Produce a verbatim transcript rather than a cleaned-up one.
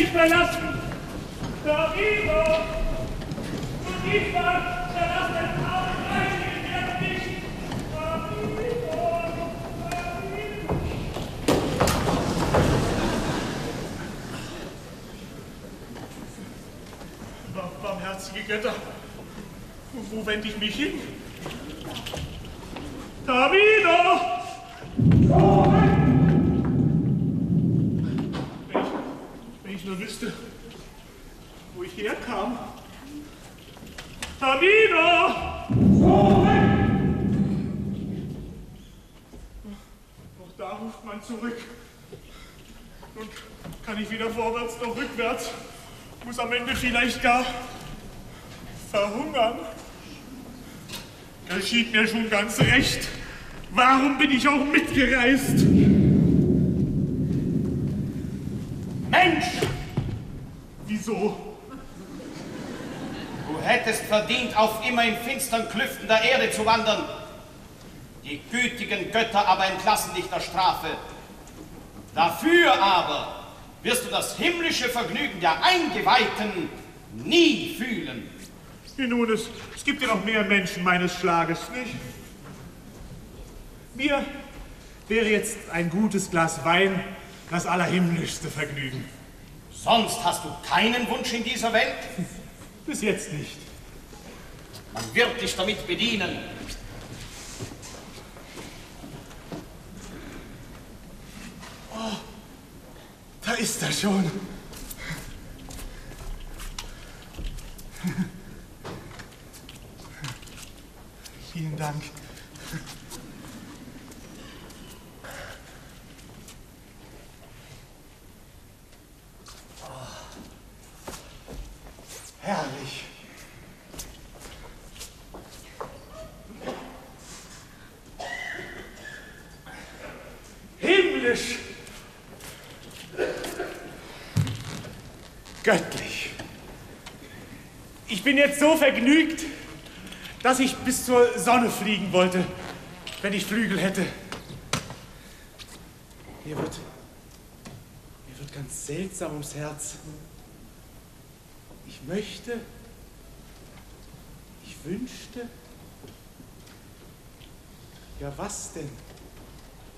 mich verlassen. Davino, du diesmal verlass den Arm, ich werde nicht. Davino, Davino. Barmherzige Götter, wo, wo wende ich mich hin? Davino! Wenn ich, wenn ich nur wüsste, wo ich herkam. Davino! Auch da ruft man zurück. Nun kann ich weder vorwärts noch rückwärts. Muss am Ende vielleicht gar verhungern. Geschieht mir schon ganz recht. Warum bin ich auch mitgereist? Mensch! Wieso? Du hättest verdient, auf immer in finstern Klüften der Erde zu wandern. Die gütigen Götter aber entlassen dich der Strafe. Dafür aber wirst du das himmlische Vergnügen der Eingeweihten nie fühlen. Nun, es, es gibt ja noch mehr Menschen meines Schlages, nicht? Mir wäre jetzt ein gutes Glas Wein das allerhimmlischste Vergnügen. Sonst hast du keinen Wunsch in dieser Welt? Bis jetzt nicht. Man wird dich damit bedienen. Oh, da ist er schon. Vielen Dank. Oh. Herrlich. Himmlisch. Göttlich. Ich bin jetzt so vergnügt, dass ich bis zur Sonne fliegen wollte, wenn ich Flügel hätte. Mir wird, mir wird ganz seltsam ums Herz. Ich möchte, ich wünschte, ja was denn?